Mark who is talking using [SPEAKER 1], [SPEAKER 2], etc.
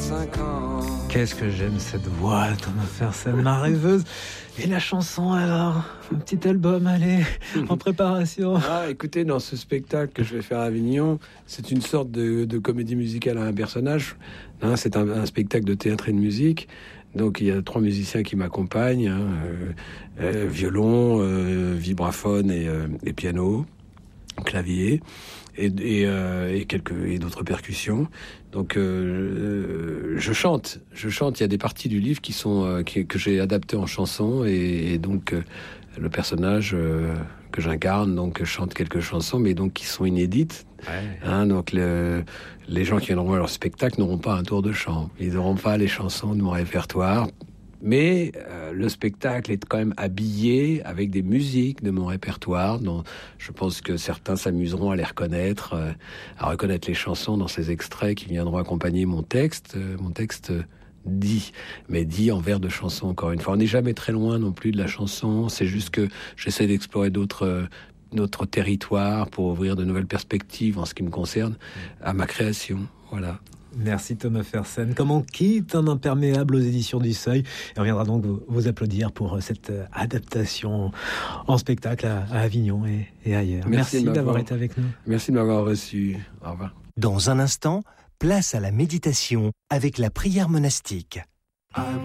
[SPEAKER 1] 25 ans.
[SPEAKER 2] Qu'est-ce que j'aime cette voix, Thomas Fersen, ma rêveuse. Et la chanson alors, un petit album, allez, en préparation.
[SPEAKER 3] Ah, écoutez, dans ce spectacle que je vais faire à Avignon, c'est une sorte de comédie musicale à un personnage. Hein, c'est un spectacle de théâtre et de musique. Donc il y a 3 musiciens qui m'accompagnent, violon, vibraphone et piano, clavier et d'autres percussions. Donc je chante. Il y a des parties du livre qui sont que j'ai adaptées en chanson et donc le personnage que j'incarne donc chante quelques chansons, mais donc qui sont inédites. Ouais. Hein, donc les gens qui viendront à leur spectacle n'auront pas un tour de chant. Ils n'auront pas les chansons de mon répertoire. Mais le spectacle est quand même habillé avec des musiques de mon répertoire. Donc, je pense que certains s'amuseront à les reconnaître, à reconnaître les chansons dans ces extraits qui viendront accompagner mon texte. Mon texte dit, mais dit en vers de chanson, encore une fois. On n'est jamais très loin non plus de la chanson. C'est juste que j'essaie d'explorer d'autres territoires pour ouvrir de nouvelles perspectives en ce qui me concerne à ma création. Voilà.
[SPEAKER 2] Merci Thomas Fersen. Comme on quitte un imperméable aux éditions du Seuil. Et on reviendra donc vous applaudir pour cette adaptation en spectacle à Avignon et ailleurs. Merci d'avoir été avec nous.
[SPEAKER 3] Merci de m'avoir reçu. Au revoir.
[SPEAKER 4] Dans un instant, place à la méditation avec la prière monastique.